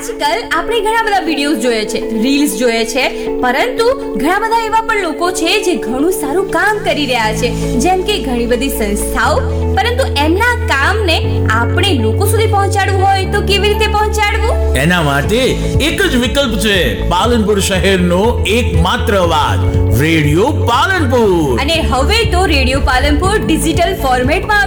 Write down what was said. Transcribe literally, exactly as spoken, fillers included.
આજકાલ આપણે ઘણા બધા વિડીયોઝ જોઈએ છે, રીલ્સ જોઈએ છે, પરંતુ ઘણા બધા એવા પણ લોકો છે જે ઘણું સારું કામ કરી રહ્યા છે, જેમ કે ઘણી બધી સંસ્થાઓ, પરંતુ એમના કામને આપણે લોકો સુધી પહોંચાડવું હોય તો કેવી રીતે પહોંચાડવું? એના માટે એક જ વિકલ્પ છે, પાલનપુર શહેરનો એકમાત્ર અવાજ, રેડિયો પાલનપુર. અને હવે તો રેડિયો પાલનપુર ડિજિટલ ફોર્મેટમાં